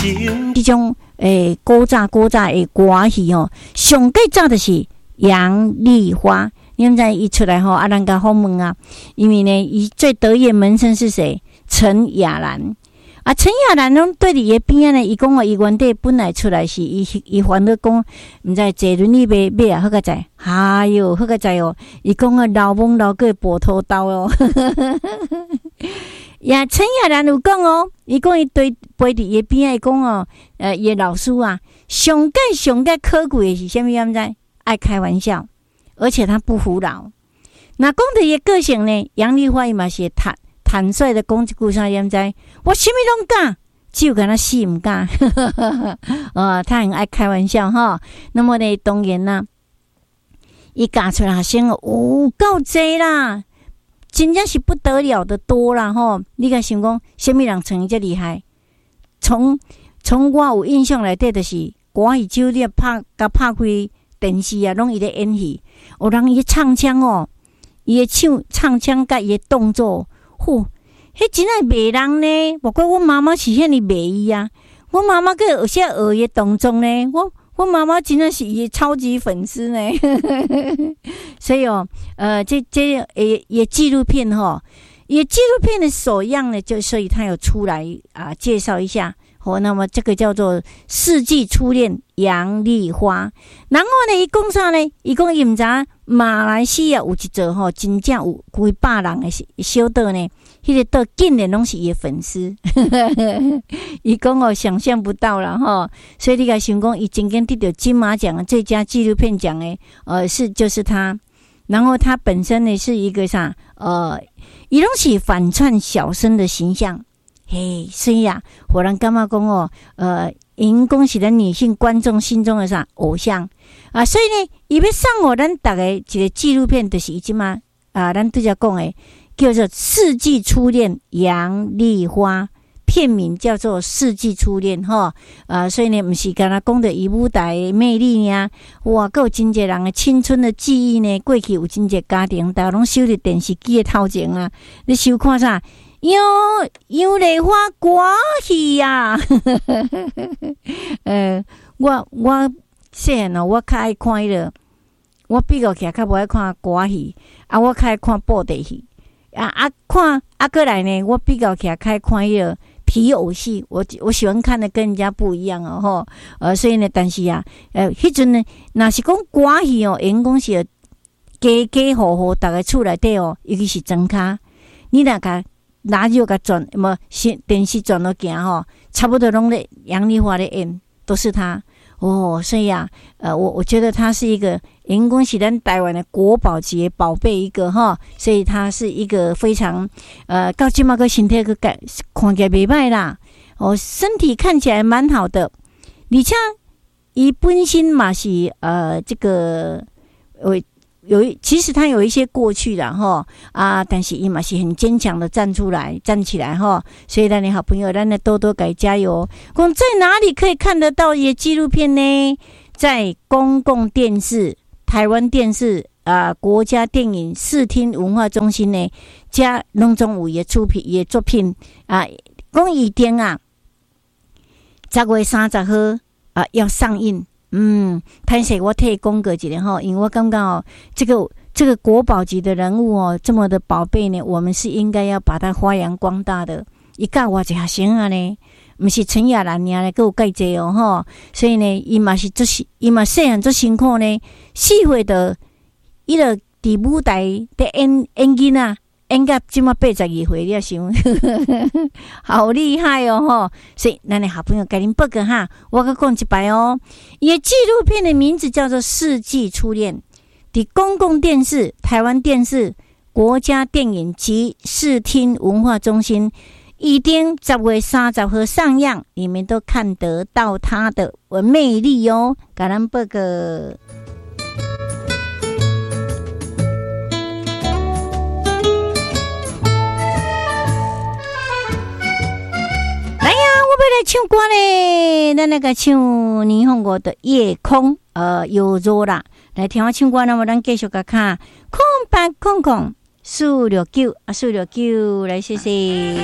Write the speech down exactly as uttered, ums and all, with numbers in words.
这种诶古早古早的歌戏吼，上最早就是杨丽花。你们在一出来吼，啊，人家好问啊，因为呢，伊最得意的门生是谁？陈雅兰。啊，陈雅兰拢对伫伊边仔呢，伊讲哦，伊原底本来出来是伊伊烦恼讲，毋知坐轮椅买买啊，好个在，哎哟，好个在哦，伊讲啊，老懵老个跛头刀哦，呀，陈雅兰有讲哦，伊讲伊对陪伫伊边仔讲哦，呃，伊老师啊，上界上界可贵的是啥物？毋知爱开玩笑，而且他不服老。那讲到伊个性呢，杨丽花伊嘛是坦。坦率的讲一句啥，你知？我什么拢敢，只有跟他死唔敢。呃，他很爱开玩笑哈。那么呢，当然啦，伊教出来学生有够济啦，真正是不得了的多啦吼。你甲想讲，什么人像伊遮厉害？从从我有印象内底，就是歌戏酒店拍甲拍开电视啊，拢伊咧演戏。有人伊唱腔哦，伊诶唱唱腔甲伊诶动作。嚯，迄真系迷人呢！不过我妈妈是遐尼迷伊啊，我妈妈个有些学伊动作呢，我我妈妈真的是伊超级粉丝呢。所以哦，呃，这这也也纪录片哈、哦，也纪录片的首样呢，就所以他有出来啊介绍一下。哦，那么这个叫做《世纪初恋》杨丽花。然后呢，伊讲啥呢？伊讲伊毋知马来西亚有一座吼，真正有几百人的小岛呢，迄、那个岛竟然拢是伊的粉丝。伊讲哦，想象不到啦吼。所以你甲想讲，伊真正得到金马奖的最佳纪录片奖诶，呃，是就是他。然后他本身呢是一个啥？呃，伊拢是反串小生的形象。嘿，所以啊，互人感觉讲哦，呃，因讲是咱女性观众心中的啥偶像啊，所以呢，伊要送互咱大家一个纪录片，就是伊即马啊，咱对遮讲的叫做《世纪初恋》杨丽花，片名叫做《世纪初恋》吼啊，所以呢，毋是干那讲的伊舞台的魅力呀，哇，还有真侪人的青春的记忆呢，过去有真侪家庭，大家拢守伫电视机的头前啊，你收看啥？杨杨丽花歌戏呀，呃，我我细汉哦，我较爱看迄个，我比较起来较无爱看歌戏，啊，我较爱看布袋戏，啊啊看啊过来呢，我比较起来较爱看迄个皮偶戏，我我喜欢看的跟人家不一样哦吼，呃，所以呢，但是啊，呃，迄阵呢，若是讲歌戏哦，因讲是家家户户逐个厝内底哦，尤其是庄脚，你若甲拉就甲转，么电视转到行吼，差不多拢咧杨丽花咧演，都是他哦。所以啊，呃，我我觉得他是一个，因讲是咱台湾的国宝级的宝贝一个哈，所以他是一个非常呃，到即马个身体个感看起来袂歹啦，哦，身体看起来蛮好的，而且伊本身嘛是呃这个为。有，其实他有一些过去的哈啊，但是伊嘛是很坚强的站出来，站起来哈。所以，咱的好朋友，咱的多多给加油。讲在哪里可以看得到一些纪录片呢？在公共电视、台湾电视啊、国家电影视听文化中心呢，加拢总有伊出品伊作品啊。讲一定啊，十月三十号啊要上映。嗯，潘姐，我替公哥一下哈，因为我感觉哦，这个这个国宝级的人物哦，这么的宝贝呢，我们是应该要把它发扬光大的。伊教我一下先啊呢，不是陈雅兰尔呢，还有介济哦吼，所以呢，伊嘛是做伊嘛细汉做辛苦呢，四岁的伊就伫舞台伫演演囡仔。演到即马八十二岁，你想，好厉害哦吼！所以，咱的好朋友甲恁报告哈，我甲讲一摆哦。伊的纪录片的名字叫做《世纪初恋》，伫公共电视、台湾电视、国家电影及视听文化中心，一定十月三十号上映，你们都看得到它的魅力哦。甲咱报告。要来唱歌咧，咱那个唱霓虹国的夜空，呃，有热啦。来听我唱歌，那么咱继续甲看空八空空四六九啊，四六九，来谢谢。